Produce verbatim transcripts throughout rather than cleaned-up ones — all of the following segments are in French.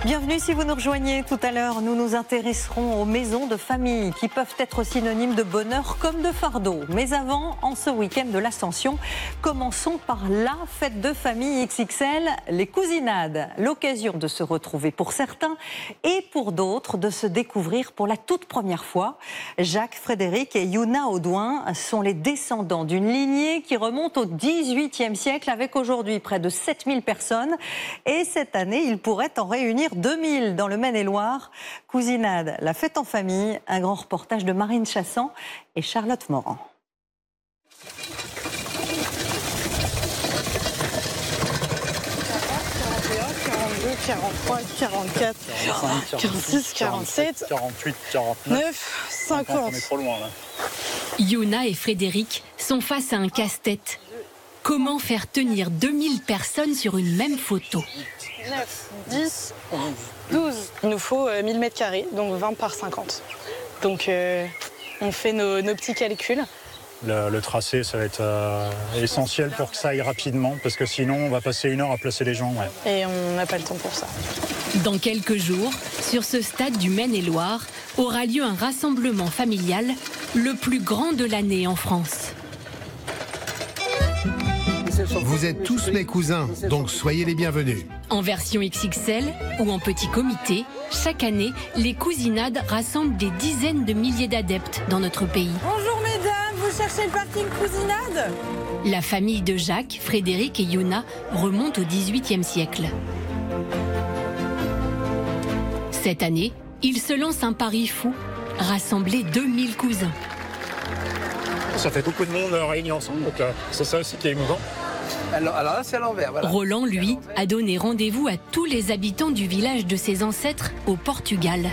Bienvenue si vous nous rejoignez. Tout à l'heure, nous nous intéresserons aux maisons de famille qui peuvent être synonymes de bonheur comme de fardeau. Mais avant, en ce week-end de l'Ascension, commençons par la fête de famille X X L, les cousinades. L'occasion de se retrouver pour certains et pour d'autres de se découvrir pour la toute première fois. Jacques, Frédéric et Yuna Audouin sont les descendants d'une lignée qui remonte au dix-huitième siècle avec aujourd'hui près de sept mille personnes. Et cette année, ils pourraient en réunir deux mille dans le Maine-et-Loire. Cousinade, la fête en famille, un grand reportage de Marine Chassant et Charlotte Morand. quarante-deux, quarante-trois, quarante-quatre, quarante-six, quarante-sept, quarante-huit, quarante-neuf, cinquante. On est trop loin là. Yuna et Frédéric sont face à un casse-tête. Comment faire tenir deux mille personnes sur une même photo? neuf, dix, douze. Il nous faut euh, mille mètres carrés, donc vingt par cinquante. Donc euh, on fait nos, nos petits calculs. Le, le tracé, ça va être euh, essentiel pour que ça aille rapidement, parce que sinon on va passer une heure à placer les gens. Ouais. Et on n'a pas le temps pour ça. Dans quelques jours, sur ce stade du Maine-et-Loire, aura lieu un rassemblement familial, le plus grand de l'année en France. Vous êtes tous mes cousins, donc soyez les bienvenus. En version X X L ou en petit comité, chaque année, les cousinades rassemblent des dizaines de milliers d'adeptes dans notre pays. Bonjour mesdames, vous cherchez le parking cousinade? La famille de Jacques, Frédéric et Yuna remonte au dix-huitième siècle. Cette année, ils se lancent un pari fou, rassembler deux mille cousins. Ça fait beaucoup de monde réunis ensemble, donc euh, c'est ça aussi qui est émouvant. Alors, alors là, c'est à l'envers. Voilà. Roland, lui, a donné rendez-vous à tous les habitants du village de ses ancêtres au Portugal.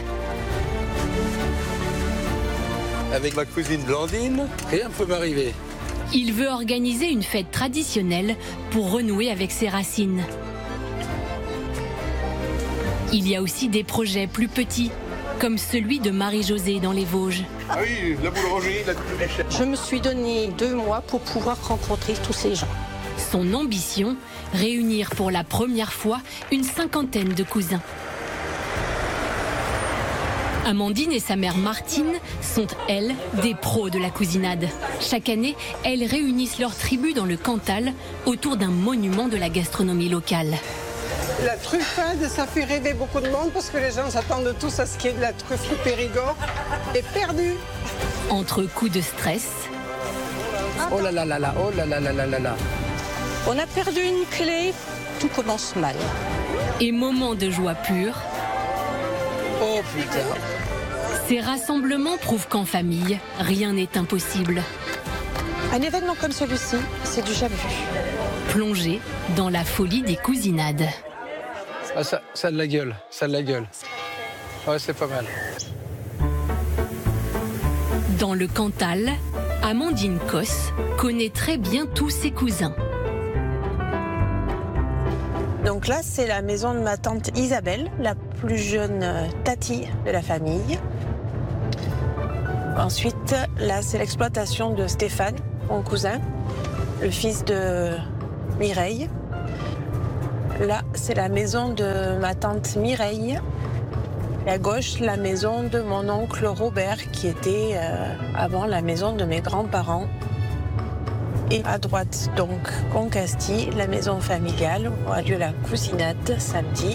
Avec ma cousine Blandine, rien ne peut m'arriver. Il veut organiser une fête traditionnelle pour renouer avec ses racines. Il y a aussi des projets plus petits, comme celui de Marie-Josée dans les Vosges. Ah oui, la boulangerie, la boulangerie. Je me suis donné deux mois pour pouvoir rencontrer tous ces gens. Son ambition, réunir pour la première fois une cinquantaine de cousins. Amandine et sa mère Martine sont, elles, des pros de la cousinade. Chaque année, elles réunissent leur tribu dans le Cantal autour d'un monument de la gastronomie locale. La truffade, ça fait rêver beaucoup de monde parce que les gens s'attendent tous à ce qu'il y ait de la truffe Périgord et perdu. Entre coups de stress. Oh là là là là, oh là là là là là là. On a perdu une clé, tout commence mal. Et moments de joie pure. Oh putain. Ces rassemblements prouvent qu'en famille, rien n'est impossible. Un événement comme celui-ci, c'est du jamais vu. Plongé dans la folie des cousinades. Ah, ça, ça a de la gueule, ça a de la gueule. Ouais, c'est pas mal. Dans le Cantal, Amandine Cosse connaît très bien tous ses cousins. Donc là, c'est la maison de ma tante Isabelle, la plus jeune tati de la famille. Ensuite, là, c'est l'exploitation de Stéphane, mon cousin, le fils de Mireille. Là, c'est la maison de ma tante Mireille. Et à gauche, la maison de mon oncle Robert, qui était euh, avant la maison de mes grands-parents. Et à droite, donc, Concasti, la maison familiale, où a lieu la cousinade samedi.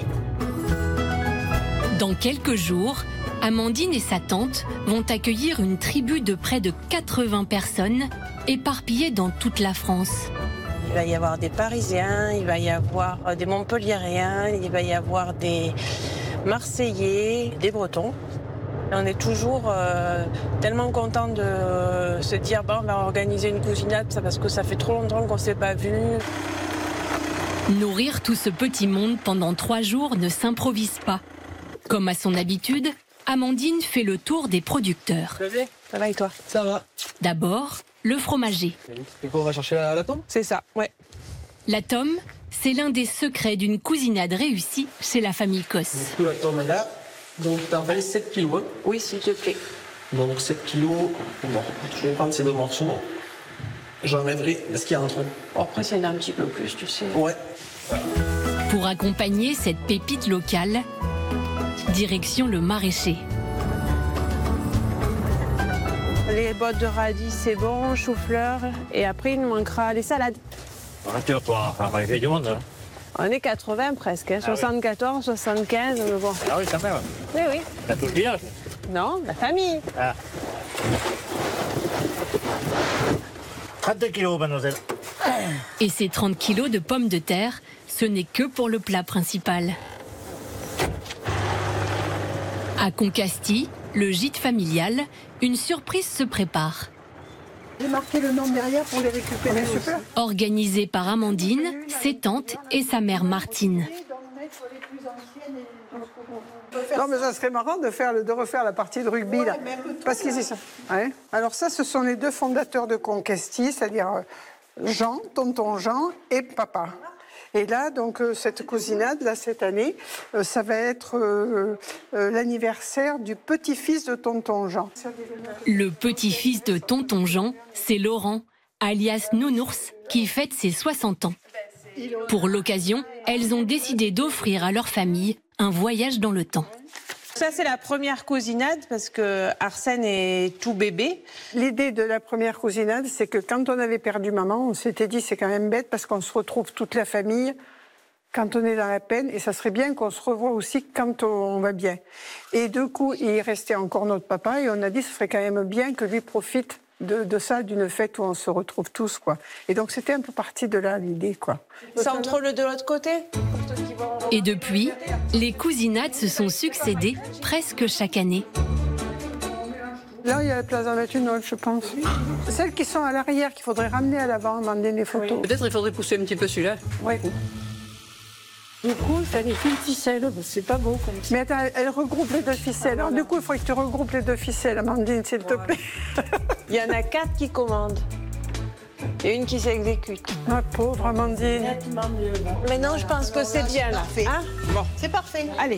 Dans quelques jours, Amandine et sa tante vont accueillir une tribu de près de quatre-vingts personnes éparpillées dans toute la France. Il va y avoir des Parisiens, il va y avoir des Montpelliérains, il va y avoir des Marseillais, des Bretons. Et on est toujours euh, tellement contents de euh, se dire bon, on va organiser une cousinade parce que ça fait trop longtemps qu'on ne s'est pas vu. Nourrir tout ce petit monde pendant trois jours ne s'improvise pas. Comme à son habitude, Amandine fait le tour des producteurs. Ça va bien ? Ça va et toi ? Ça va. D'abord, le fromager. Et quoi, on va chercher la, la tombe ? C'est ça, ouais. La tome, c'est l'un des secrets d'une cousinade réussie chez la famille Cosse. Donc, la tombe est là. Donc, t'as envoyé sept kilos. Hein. Oui, s'il te plaît. Donc, sept kilos. Bon, je vais prendre ces deux morceaux. J'enlèverai. Est-ce qu'il y a un trou ? Après, c'est un petit peu plus, tu sais. Ouais. Pour accompagner cette pépite locale, Direction le maraîcher. Les bottes de radis, c'est bon, chou-fleur. Et après, il nous manquera les salades. On est quatre-vingts presque, hein. soixante-quatorze, soixante-quinze, mais bon. Ah oui, quand même. Oui, oui. T'as tout le village? Non, la famille. Ah. trente kilos, mademoiselle. Et ces trente kilos de pommes de terre, ce n'est que pour le plat principal. À Concasti, le gîte familial, une surprise se prépare. J'ai marqué le nom derrière pour les récupérer. Super. Organisé par Amandine, ses tantes et sa mère Martine. Non, mais ça serait marrant de, faire, de refaire la partie de rugby, là. Parce que c'est ça. Ouais. Alors ça, ce sont les deux fondateurs de Concasti, c'est-à-dire Jean, tonton Jean et papa. Et là, donc, euh, cette cousinade, là, cette année, euh, ça va être euh, euh, l'anniversaire du petit-fils de tonton Jean. Le petit-fils de tonton Jean, c'est Laurent, alias Nounours, qui fête ses soixante ans. Pour l'occasion, elles ont décidé d'offrir à leur famille un voyage dans le temps. Ça, c'est la première cousinade parce que Arsène est tout bébé. L'idée de la première cousinade, c'est que quand on avait perdu maman, on s'était dit c'est quand même bête parce qu'on se retrouve toute la famille quand on est dans la peine et ça serait bien qu'on se revoie aussi quand on va bien. Et du coup, il restait encore notre papa et on a dit ce serait quand même bien que lui profite de, de ça, d'une fête où on se retrouve tous, quoi. Et donc c'était un peu parti de là l'idée, quoi. Centre-le de l'autre côté. Et depuis, les cousinades se sont succédées presque chaque année. Là, il y a la place d'en mettre une autre, je pense. Celles qui sont à l'arrière, qu'il faudrait ramener à l'avant, demander des photos. Peut-être qu'il faudrait pousser un petit peu celui-là. Oui. Du coup, ça n'est qu'une ficelle, c'est pas beau comme ça. Mais attends, elle regroupe les deux ficelles. Alors, du coup, il faudrait que tu regroupes les deux ficelles, Amandine, s'il te plaît. Il y en a quatre qui commandent. Et une qui s'exécute. Ma pauvre Amandine. Mais non, je pense que c'est bien là. Hein Bon, c'est parfait. Allez.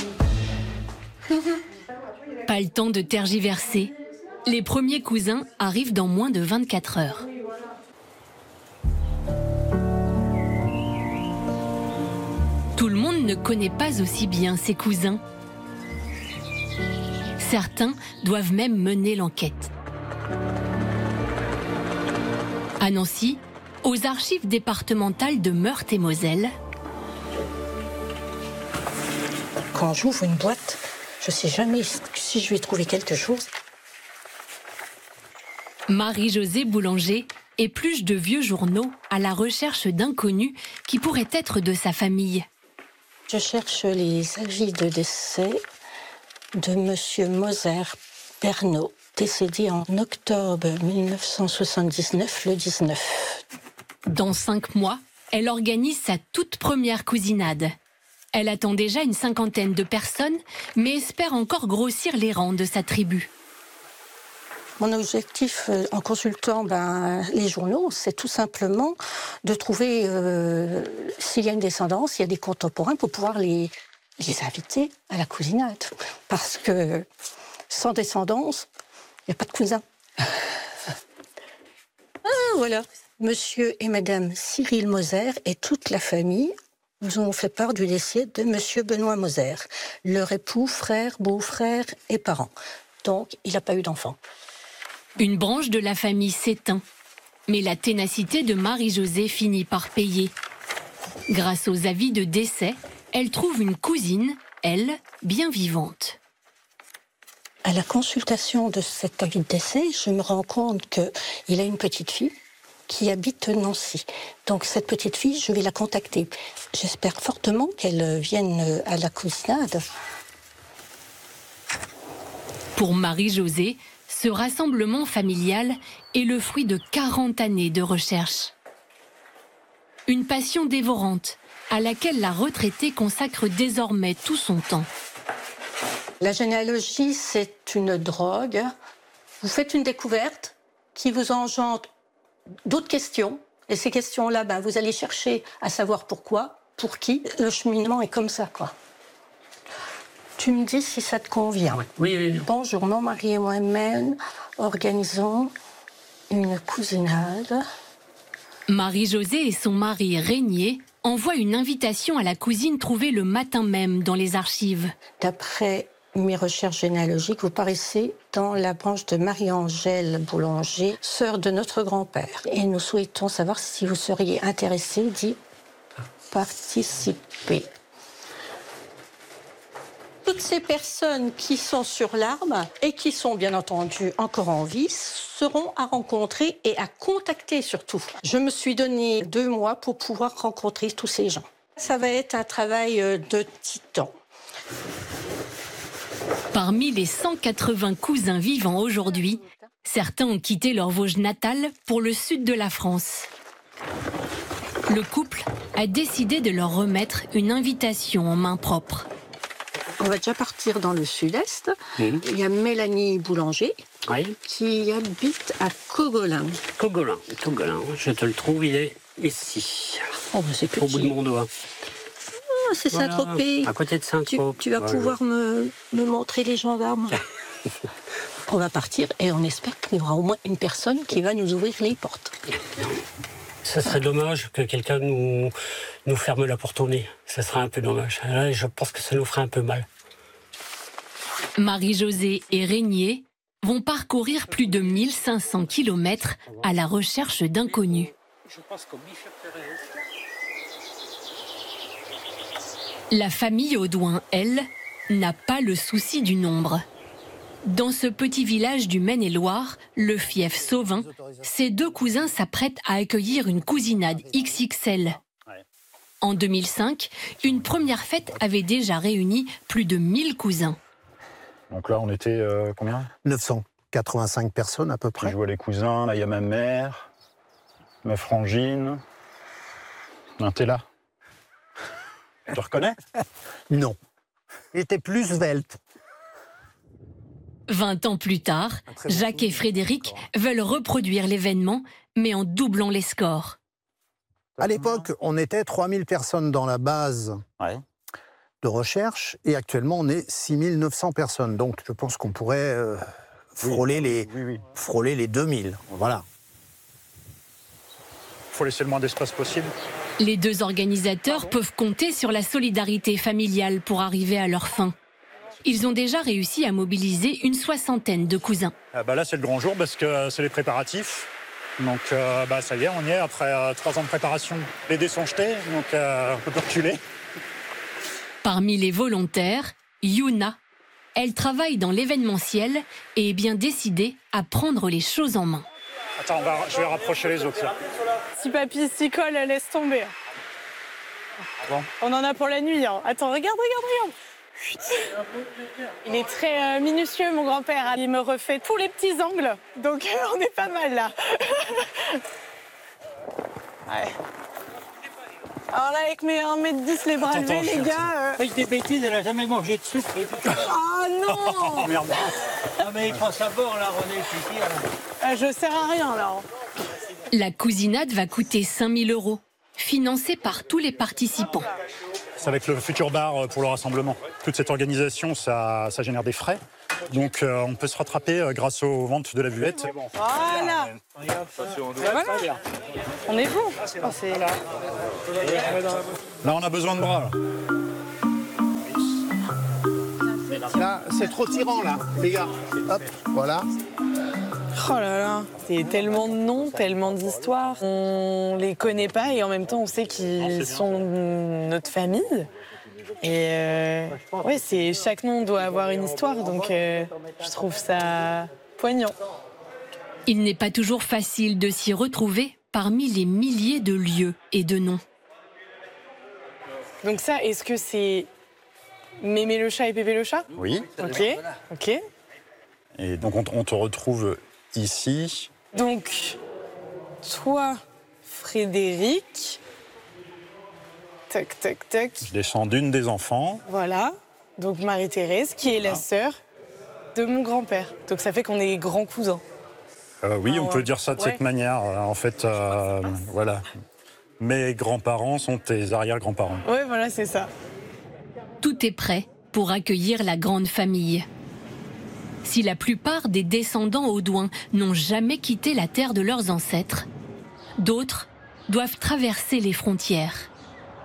Pas le temps de tergiverser. Les premiers cousins arrivent dans moins de vingt-quatre heures. Tout le monde ne connaît pas aussi bien ses cousins. Certains doivent même mener l'enquête. À Nancy, aux archives départementales de Meurthe-et-Moselle. Quand j'ouvre une boîte, je ne sais jamais si je vais trouver quelque chose. Marie-Josée Boulanger épluche de vieux journaux à la recherche d'inconnus qui pourraient être de sa famille. Je cherche les avis de décès de Monsieur Moser Bernot, décédé en octobre mille neuf cent soixante-dix-neuf, le dix-neuf. Dans cinq mois, elle organise sa toute première cousinade. Elle attend déjà une cinquantaine de personnes, mais espère encore grossir les rangs de sa tribu. Mon objectif euh, en consultant ben, les journaux, c'est tout simplement de trouver euh, s'il y a une descendance, s'il y a des contemporains pour pouvoir les, les inviter à la cousinade. Parce que sans descendance, il n'y a pas de cousin. Ah, voilà. Monsieur et Madame Cyril Moser et toute la famille nous ont fait part du décès de Monsieur Benoît Moser, leur époux, frère, beau-frère et parents. Donc, il n'a pas eu d'enfant. Une branche de la famille s'éteint, mais la ténacité de Marie-Josée finit par payer. Grâce aux avis de décès, elle trouve une cousine, elle, bien vivante. À la consultation de cet avis de décès, je me rends compte qu'il a une petite fille qui habite Nancy. Donc cette petite fille, je vais la contacter. J'espère fortement qu'elle vienne à la cousinade. Pour Marie-Josée, ce rassemblement familial est le fruit de quarante années de recherche. Une passion dévorante à laquelle la retraitée consacre désormais tout son temps. La généalogie, c'est une drogue. Vous faites une découverte qui vous engendre d'autres questions. Et ces questions-là, ben, vous allez chercher à savoir pourquoi, pour qui. Le cheminement est comme ça, quoi. Tu me dis si ça te convient. Oui, oui, oui. Bonjour, mon mari et moi-même organisons une cousinade. Marie-Josée et son mari Régnier envoie une invitation à la cousine trouvée le matin même dans les archives. D'après mes recherches généalogiques, vous paraissez dans la branche de Marie-Angèle Boulanger, sœur de notre grand-père. Et nous souhaitons savoir si vous seriez intéressé d'y participer. Toutes ces personnes qui sont sur l'arbre et qui sont bien entendu encore en vie seront à rencontrer et à contacter surtout. Je me suis donné deux mois pour pouvoir rencontrer tous ces gens. Ça va être un travail de titan. Parmi les cent quatre-vingts cousins vivants aujourd'hui, certains ont quitté leur Vosges natale pour le sud de la France. Le couple a décidé de leur remettre une invitation en main propre. On va déjà partir dans le sud-est. Mmh. Il y a Mélanie Boulanger, oui, qui habite à Cogolin. Cogolin, Cogolin, je te le trouve, il est ici. Oh, bah c'est petit. Au bout de mon doigt. Oh, c'est voilà, Saint-Tropez. À côté de Saint-Tropez. Tu, tu vas voilà. pouvoir me, me montrer les gendarmes. On va partir et on espère qu'il y aura au moins une personne qui va nous ouvrir les portes. Ce serait dommage que quelqu'un nous, nous ferme la porte au nez. Ce serait un peu dommage. Là, je pense que ça nous ferait un peu mal. Marie-Josée et Régnier vont parcourir plus de mille cinq cents kilomètres à la recherche d'inconnus. La famille Audouin, elle, n'a pas le souci du nombre. Dans ce petit village du Maine-et-Loire, le fief Sauvin, ses deux cousins s'apprêtent à accueillir une cousinade X X L. En deux mille cinq, une première fête avait déjà réuni plus de mille cousins. Donc là, on était euh, combien ? neuf cent quatre-vingt-cinq personnes à peu près. Je vois les cousins, là il y a ma mère, ma frangine. Non, t'es là. Tu te reconnais ? Non. Il était plus svelte. Vingt ans plus tard, Jacques et Frédéric veulent reproduire l'événement, mais en doublant les scores. À l'époque, on était trois mille personnes dans la base ouais. de recherche, et actuellement, on est six mille neuf cents personnes. Donc, je pense qu'on pourrait euh, frôler, oui, les, oui, oui. frôler les deux mille. Voilà. Il faut laisser le moins d'espace possible. Les deux organisateurs peuvent compter sur la solidarité familiale pour arriver à leur fin. Ils ont déjà réussi à mobiliser une soixantaine de cousins. Ah bah là, c'est le grand jour parce que c'est les préparatifs. Donc euh, bah, ça y est, on y est après euh, trois ans de préparation. Les dés sont jetés, donc euh, on peut plus reculer. Parmi les volontaires, Yuna. Elle travaille dans l'événementiel et est bien décidée à prendre les choses en main. Attends, on va, je vais rapprocher les autres là. Si papy s'y colle, laisse tomber. Bon. On en a pour la nuit. Hein. Attends, regarde, regarde, regarde. Il est très euh, minutieux, mon grand-père. Il me refait tous les petits angles, donc euh, on est pas mal là. Ouais. Alors là, avec mes un mètre dix, les bras levés, les gars... Euh... Avec des bêtises, elle a jamais mangé de soupe. Oh non. Oh merde. Ah mais il prend sa bord là, René, ici. Euh, je sers à rien, là. La cousinade va coûter cinq mille euros, financée par tous les participants. C'est avec le futur bar pour le rassemblement. Toute cette organisation, ça, ça génère des frais. Donc euh, on peut se rattraper euh, grâce aux ventes de la buvette. Voilà. Voilà. On est bon. Oh, c'est... Là, on a besoin de bras. Là, là c'est trop tirant, là, les gars. Hop, voilà. Oh là là, c'est tellement de noms, tellement d'histoires. On les connaît pas et en même temps, on sait qu'ils sont notre famille. Et euh, ouais, c'est, chaque nom doit avoir une histoire, donc euh, je trouve ça poignant. Il n'est pas toujours facile de s'y retrouver parmi les milliers de lieux et de noms. Donc ça, est-ce que c'est Mémé le chat et Pépé le chat ? Oui. Ok, ok. Et donc on, on te retrouve ici. Donc, toi, Frédéric... Tac, tac, tac. Je descends d'une des enfants. Voilà. Donc Marie-Thérèse, qui est voilà. la sœur de mon grand-père. Donc ça fait qu'on est grands cousins. Euh, oui, ah, on ouais. peut dire ça de ouais. cette manière. En fait, euh, voilà. Mes grands-parents sont tes arrière-grands-parents. Oui, voilà, c'est ça. Tout est prêt pour accueillir la grande famille. Si la plupart des descendants Audouin n'ont jamais quitté la terre de leurs ancêtres, d'autres doivent traverser les frontières.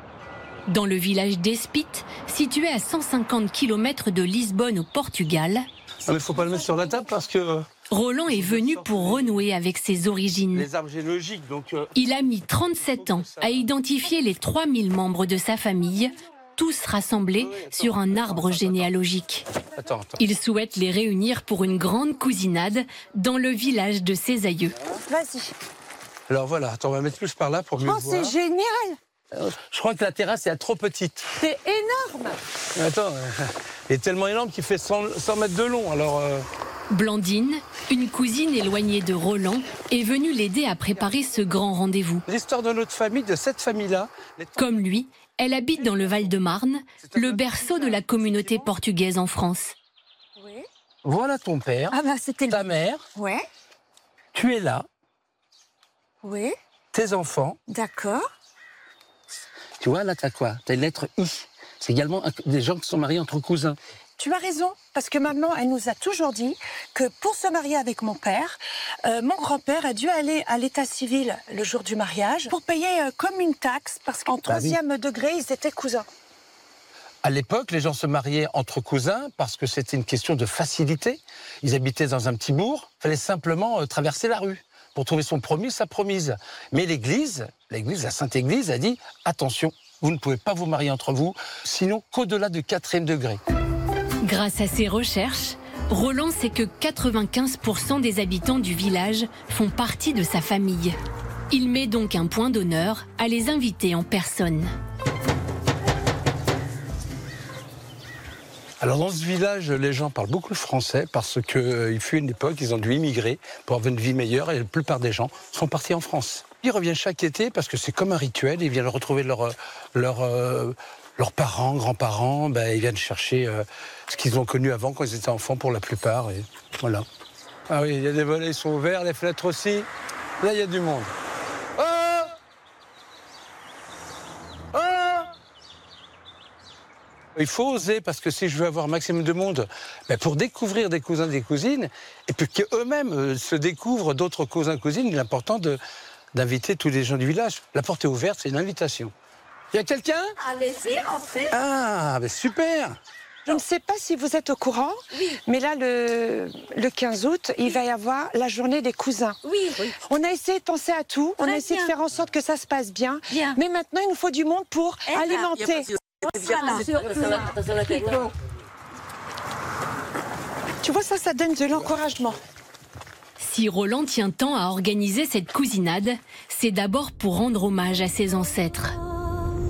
Dans le village d'Espit, situé à cent cinquante kilomètres de Lisbonne au Portugal, non mais il ne faut pas le mettre sur la table parce que... Roland est venu pour renouer avec ses origines. Les arbres généalogiques, donc... Euh... Il a mis trente-sept ans à identifier les trois mille membres de sa famille, tous rassemblés sur un arbre généalogique. Attends, attends. Il souhaite les réunir pour une grande cousinade dans le village de ses aïeux. Vas-y. Alors voilà, attends, on va mettre plus par là pour mieux Oh, voir. c'est génial! Euh, je crois que la terrasse est trop petite. C'est énorme! Attends, euh, elle est tellement énorme qu'il fait cent, cent mètres de long, alors... Euh... Blandine, une cousine éloignée de Roland, est venue l'aider à préparer ce grand rendez-vous. L'histoire de notre famille, de cette famille-là... Comme lui, elle habite dans le Val-de-Marne, le berceau de la communauté portugaise en France. Oui. Voilà ton père, ah bah, c'était ta mère, ouais. Tu es là, oui. Tes enfants. D'accord. Tu vois, là, t'as quoi? T'as une lettre I. C'est également des gens qui sont mariés entre cousins. Tu as raison, parce que maman, elle nous a toujours dit que pour se marier avec mon père, euh, mon grand-père a dû aller à l'état civil le jour du mariage pour payer euh, comme une taxe, parce qu'en troisième bah oui. degré, ils étaient cousins. À l'époque, les gens se mariaient entre cousins parce que c'était une question de facilité. Ils habitaient dans un petit bourg, il fallait simplement euh, traverser la rue pour trouver son promis, sa promise. Mais l'Église, l'Église, la Sainte Église a dit « Attention, vous ne pouvez pas vous marier entre vous, sinon qu'au-delà du quatrième degré ». Grâce à ses recherches, Roland sait que quatre-vingt-quinze pour cent des habitants du village font partie de sa famille. Il met donc un point d'honneur à les inviter en personne. Alors dans ce village, les gens parlent beaucoup le français parce qu'il euh, fut une époque, ils ont dû immigrer pour avoir une vie meilleure et la plupart des gens sont partis en France. Ils reviennent chaque été parce que c'est comme un rituel, ils viennent retrouver leur, leur, euh, leurs parents, grands-parents, ben, ils viennent chercher euh, ce qu'ils ont connu avant quand ils étaient enfants pour la plupart. Et voilà. Ah oui, il y a des volets, ils sont ouverts, les fenêtres aussi. Là, il y a du monde. Oh oh il faut oser, parce que si je veux avoir un maximum de monde, ben pour découvrir des cousins, des cousines, et puis qu'eux-mêmes euh, se découvrent d'autres cousins, cousines, il est important de, d'inviter tous les gens du village. La porte est ouverte, c'est une invitation. Il y a quelqu'un? Allez-y, en fait. Ah, ben super. Je ne sais pas si vous êtes au courant, oui. mais là, le, le quinze août, il va y avoir la journée des cousins. Oui. oui. On a essayé de penser à tout, Très on a essayé bien. de faire en sorte que ça se passe bien, bien. mais maintenant, il nous faut du monde pour Eh alimenter. Tu vois, ça, ça donne de l'encouragement. Si Roland tient tant à organiser cette cousinade, c'est d'abord pour rendre hommage à ses ancêtres.